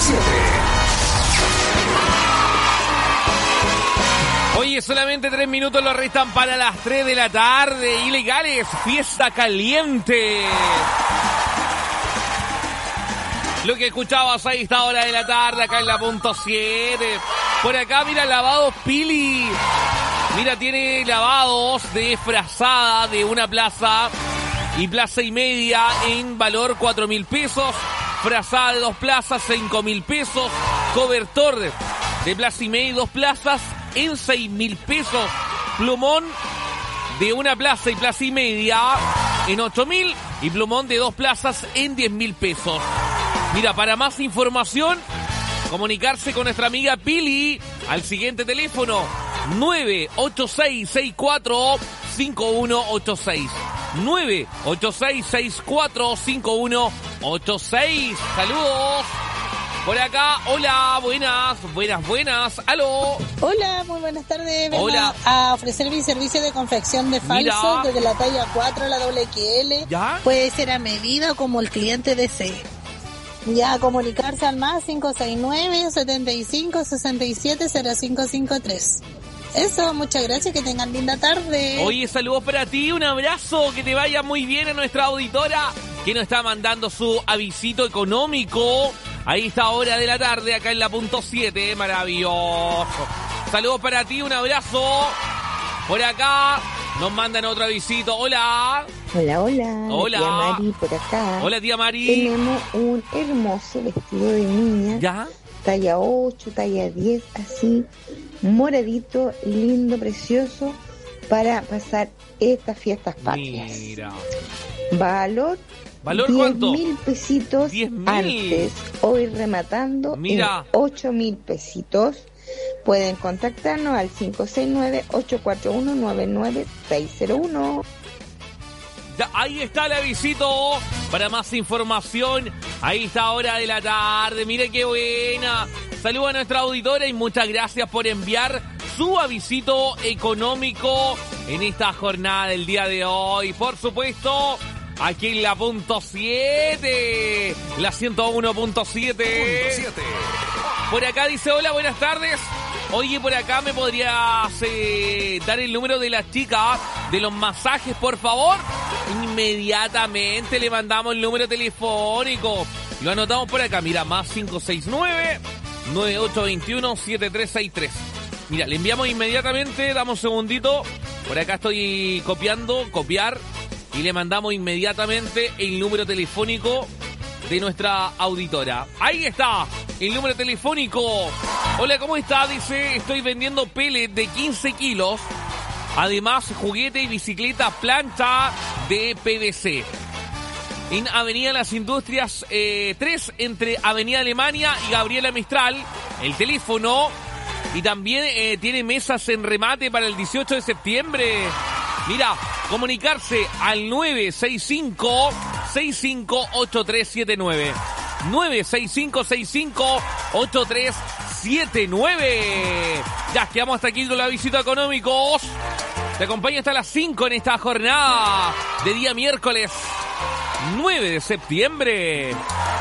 Oye, solamente 3 minutos lo restan para las 3 de la tarde. Ilegales, fiesta caliente. Lo que escuchabas ahí a esta hora de la tarde, acá en la punto 7. Por acá, mira, lavados Pili. Mira, tiene lavados de frazada de una plaza y plaza y media en valor 4.000 pesos. Frazada de 2 plazas, 5.000 pesos. Cobertor de plaza y media y 2 plazas en 6.000 pesos. Plumón de una plaza y plaza y media en 8.000 y plumón de 2 plazas en 10.000 pesos. Mira, para más información, comunicarse con nuestra amiga Pili al siguiente teléfono 986-64-5186. 986-64-5186. Saludos. Por acá, hola, buenas, aló. Hola, muy buenas tardes. Vengo Hola. a ofrecer mi servicio de confección de falsos desde la talla 4 a la XL. ¿Ya? Puede ser a medida como el cliente desee. Ya, comunicarse al más 569-75-67-0553. Eso, muchas gracias, que tengan linda tarde. Oye, saludos para ti, un abrazo, que te vaya muy bien a nuestra auditora que nos está mandando su avisito económico. Ahí está, hora de la tarde, acá en la punto 7, maravilloso. Saludos para ti, un abrazo. Por acá nos mandan otro avisito. Hola. Hola. Hola. Tía Mari por acá. Hola, tía Mari. Tenemos un hermoso vestido de niña. ¿Ya? Talla 8, talla 10, así, moradito, lindo, precioso, para pasar estas fiestas patrias. Mira. ¿Valor ¿Cuánto? 10.000 pesitos 10.000. antes. Hoy rematando Mira. en 8.000 pesitos. Pueden contactarnos al 569-841-99601. Ya, ahí está el avisito. Para más información, ahí está, hora de la tarde. Mire qué buena. Saludos a nuestra auditora y muchas gracias por enviar su avisito económico en esta jornada del día de hoy. Por supuesto, aquí en la punto 7, la 101.7. Por acá dice, hola, buenas tardes. Oye, por acá me podrías dar el número de la chica de los masajes, por favor. Inmediatamente le mandamos el número telefónico. Lo anotamos por acá, mira, más 569-9821-7363. Mira, le enviamos inmediatamente, damos un segundito. Por acá estoy copiar, y le mandamos inmediatamente el número telefónico de nuestra auditora. Ahí está, el número telefónico. Hola, ¿cómo está? Dice, estoy vendiendo pellet de 15 kilos. Además, juguete y bicicleta plancha de PVC. En Avenida Las Industrias 3, entre Avenida Alemania y Gabriela Mistral. El teléfono. Y también tiene mesas en remate para el 18 de septiembre. Mira, comunicarse al 965-658379. 965-658379. Ya, quedamos hasta aquí con la visita económicos. Te acompaña hasta las 5 en esta jornada de día miércoles 9 de septiembre.